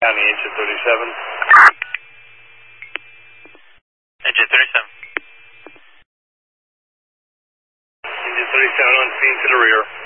County, engine 37. Engine 37. Engine 37 on scene to the rear.